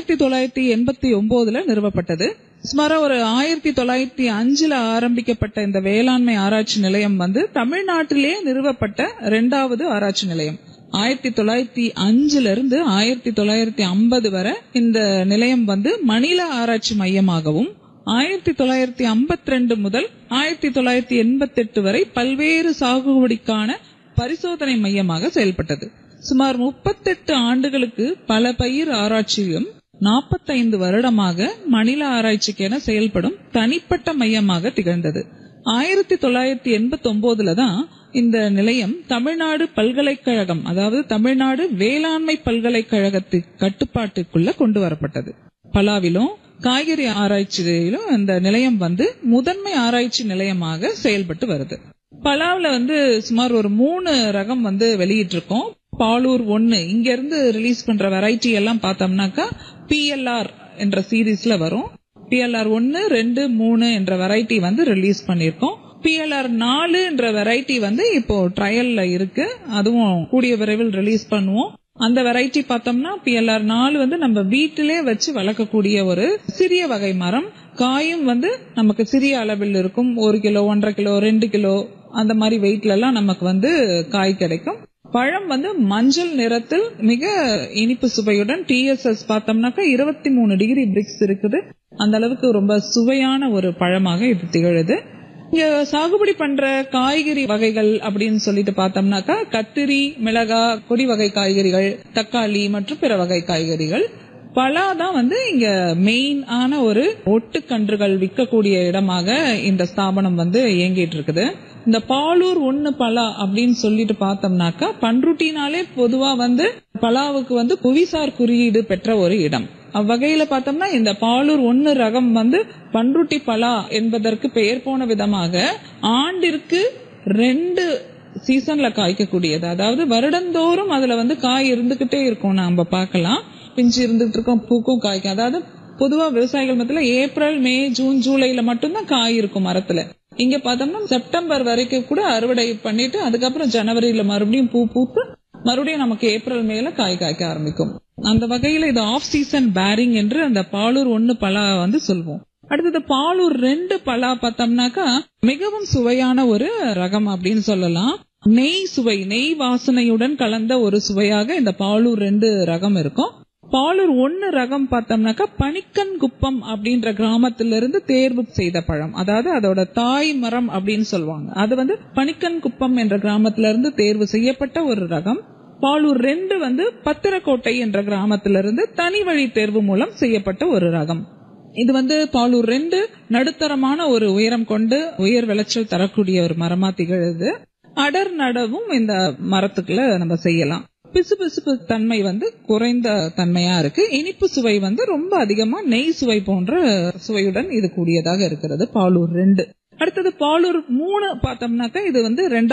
1989 நிறுவப்பட்டது. சுமாரா ஒரு 1905 ஆரம்பிக்கப்பட்ட இந்த வேளாண்மை ஆராய்ச்சி நிலையம் தமிழ்நாட்டிலே நிறுவப்பட்ட 2வது ஆராய்ச்சி நிலையம். 1905 இருந்து 1950 வரை இந்த நிலையம் மணில ஆராய்ச்சி மையமாகவும், 1952 முதல் 1988 வரை பல்வேறு சாகுபடிக்கான பரிசோதனை மையமாக செயல்பட்டது. சுமார் 38 ஆண்டுகளுக்கு பல பயிர் ஆராய்ச்சியும் 45 வருடமாக மணில ஆராய்ச்சிக்கென செயல்படும் தனிப்பட்ட மையமாக திகழ்ந்தது. 1989 தான் இந்த நிலையம் தமிழ்நாடு பல்கலைக்கழகம், அதாவது தமிழ்நாடு வேளாண்மை பல்கலைக்கழகத்தின் கட்டுப்பாட்டுக்குள்ள கொண்டு வரப்பட்டது. பலாவிலும் காய்கறி ஆராய்ச்சியிலும் இந்த நிலையம் முதன்மை ஆராய்ச்சி நிலையமாக செயல்பட்டு வருது. பலாவில சுமார் ஒரு 3 ரகம் வெளியிட்டு இருக்கோம். பாலூர் 1 இங்க இருந்து ரிலீஸ் பண்ற வெரைட்டி எல்லாம் பார்த்தோம்னாக்கா PLR என்ற சீரீஸ்ல வரும். PLR 1, 2, 3 என்ற வெரைட்டி ரிலீஸ் பண்ணிருக்கோம். PLR 4 என்ற வெரைட்டி இப்போ ட்ரையல்ல இருக்கு. அதுவும் கூடிய விரைவில் ரிலீஸ் பண்ணுவோம். அந்த வெரைட்டி பார்த்தோம்னா PLR 4 நம்ம வீட்டிலே வச்சு வளர்க்கக்கூடிய ஒரு சிறிய வகை மரம். காயும் நமக்கு சிறிய அளவில் இருக்கும். 1 கிலோ, 1.5 கிலோ, 2 கிலோ அந்த மாதிரி வெயிட்ல எல்லாம் நமக்கு காய் கிடைக்கும். பழம் மஞ்சள் நிறத்தில் மிக இனிப்பு சுவையுடன் TSS பார்த்தோம்னாக்கா 23 டிகிரி பிரிக்ஸ் இருக்குது. அந்த அளவுக்கு ரொம்ப சுவையான ஒரு பழமாக இது திகழுது. இங்க சாகுபடி பண்ற காய்கறி வகைகள் அப்படின்னு சொல்லிட்டு பார்த்தோம்னாக்கா கத்திரி, மிளகா, கொடி வகை காய்கறிகள், தக்காளி மற்றும் பிற வகை காய்கறிகள். பலா தான் இங்க மெயின் ஆன ஒரு ஒட்டுக்கன்றுகள் விற்கக்கூடிய இடமாக இந்த ஸ்தாபனம் இயங்கிட்டு இருக்குது. இந்த பாலூர் 1 பலா அப்படின்னு சொல்லிட்டு பார்த்தோம்னாக்கா பண்ருட்டினாலே பொதுவா பலாவுக்கு புவிசார் குறியீடு பெற்ற ஒரு இடம். அவ்வகையில பார்த்தோம்னா இந்த பாலூர் 1 ரகம் பண்ருட்டி பலா என்பதற்கு பெயர் போன விதமாக ஆண்டிற்கு 2 சீசன்ல காய்க்கக்கூடியது. அதாவது வருடந்தோறும் அதுல காய் இருந்துகிட்டே இருக்கும். நாம பார்க்கலாம், பிஞ்சு இருந்துகிட்டு இருக்கும், பூக்கும், காய்க்கும். அதாவது பொதுவா விவசாயிகள் மத்தியில ஏப்ரல், மே, ஜூன், ஜூலைல மட்டும்தான் காய் இருக்கும் மரத்துல. இங்க பார்த்தோம்னா செப்டம்பர் வரைக்கும் கூட அறுவடை பண்ணிட்டு அதுக்கப்புறம் ஜனவரியில மறுபடியும் பூ பூத்து மறுபடியும் நமக்கு ஏப்ரல், மேல காய் காய்க்க ஆரம்பிக்கும். அந்த வகையில இது ஆஃப் சீசன் பேரிங் என்று அந்த பாலூர் 1 பலா சொல்வோம். அடுத்தது பாலூர் 2 பலா பார்த்தோம்னாக்கா மிகவும் சுவையான ஒரு ரகம் அப்படின்னு சொல்லலாம். நெய் சுவை, நெய் வாசனையுடன் கலந்த ஒரு சுவையாக இந்த பாலூர் 2 ரகம் இருக்கும். பாலூர் 1 ரகம் பார்த்தோம்னாக்கா பனிக்கன் குப்பம் அப்படின்ற கிராமத்திலிருந்து தேர்வு செய்த பழம். அதாவது அதோட தாய் மரம் அப்படின்னு சொல்லுவாங்க. அது பனிக்கன் குப்பம் என்ற கிராமத்திலிருந்து தேர்வு செய்யப்பட்ட ஒரு ரகம். பாலூர் 2 பத்திரக்கோட்டை என்ற கிராமத்திலிருந்து தனி வழி தேர்வு மூலம் செய்யப்பட்ட ஒரு ரகம். இது பாலூர் 2 நடுத்தரமான ஒரு உயரம் கொண்டு உயர் விளைச்சல் தரக்கூடிய ஒரு மரமா திகழுது. அடர் நடவும் இந்த மரத்துக்குள்ள நம்ம செய்யலாம். பிசுபிசுப்பு தன்மை குறைந்த தன்மையா இருக்கு. இனிப்பு சுவை ரொம்ப அதிகமா நெய் சுவை போன்ற சுவையுடன் இது கூடியதாக இருக்கிறது பாலூர் 2. அடுத்தது பாலூர் 3 பார்த்தோம்னாக்கா இது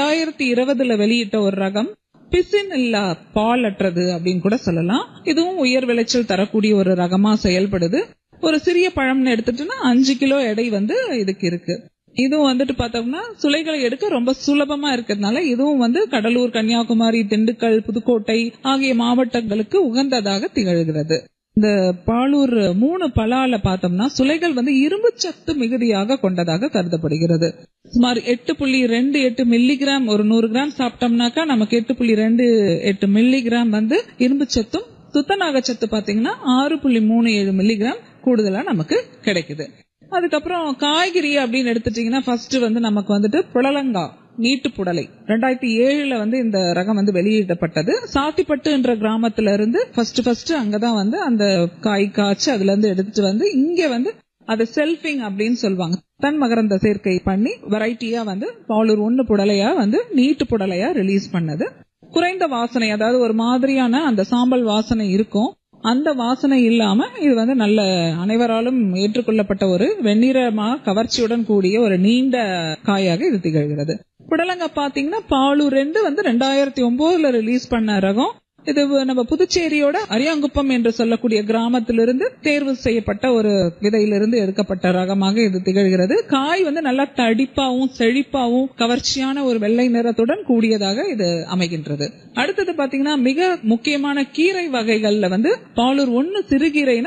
2020 வெளியிட்ட ஒரு ரகம். பிசின் இல்லா, பால் அற்றது அப்படின்னு கூட சொல்லலாம். இதுவும் உயர் விளைச்சல் தரக்கூடிய ஒரு ரகமா செயல்படுது. ஒரு சிறிய பழம்னு எடுத்துட்டுனா 5 கிலோ எடை இதுக்கு இருக்கு. இதுவும் பார்த்தோம்னா சுளைகளை எடுக்க ரொம்ப சுலபமா இருக்கிறதுனால இதுவும் கடலூர், கன்னியாகுமரி, திண்டுக்கல், புதுக்கோட்டை ஆகிய மாவட்டங்களுக்கு உகந்ததாக திகழ்கிறது. இந்த பாலூர் 3 பலால பார்த்தோம்னா சுளைகள் இரும்பு சத்து மிகுதியாக கொண்டதாக கருதப்படுகிறது. சுமார் 8.28 மில்லிகிராம் ஒரு 100 கிராம் சாப்பிட்டோம்னாக்கா நமக்கு 8.28 மில்லிகிராம் இரும்பு சத்தும், துத்தநாக சத்து பாத்தீங்கன்னா 6.37 மில்லிகிராம் கூடுதலா நமக்கு கிடைக்குது. அதுக்கப்புறம் காய்கறி அப்படின்னு எடுத்துட்டீங்கன்னா ஃபர்ஸ்ட் நமக்கு புடலங்கா, நீட்டு புடலை 2007 இந்த ரகம் வெளியிடப்பட்டது. சாத்திப்பட்டு என்ற கிராமத்துல இருந்து ஃபர்ஸ்ட் அங்கதான் அந்த காய் காய்ச்சி அதுல இருந்து எடுத்துட்டு இங்க அதை செல்பிங் அப்படின்னு சொல்லுவாங்க. தன் மகரந்த சேர்க்கை பண்ணி வெரைட்டியா பாலூர் 1 புடலையா நீட்டு புடலையா ரிலீஸ் பண்ணது. குறைந்த வாசனை, அதாவது ஒரு மாதிரியான அந்த சாம்பல் வாசனை இருக்கும். அந்த வாசனை இல்லாம இது நல்ல அனைவராலும் ஏற்றுக்கொள்ளப்பட்ட ஒரு வெண்ணிறமா கவர்ச்சியுடன் கூடிய ஒரு நீண்ட காயாக இது திகழ்கிறது. புடலங்க பாத்தீங்கன்னா பாலூர் 2 2009 ரிலீஸ் பண்ண ரகம். இது நம்ம புதுச்சேரியோட அரியாங்குப்பம் என்று சொல்லக்கூடிய கிராமத்திலிருந்து தேர்வு செய்யப்பட்ட ஒரு விதையிலிருந்து எடுக்கப்பட்ட ரகமாக இது திகழ்கிறது. காய் நல்லா தடிப்பாவும் செழிப்பாவும் கவர்ச்சியான ஒரு வெள்ளை நிறத்துடன் கூடியதாக இது அமைகின்றது. அடுத்தது பாத்தீங்கன்னா மிக முக்கியமான கீரை வகைகள்ல பாலூர் 1 சிறுகீரை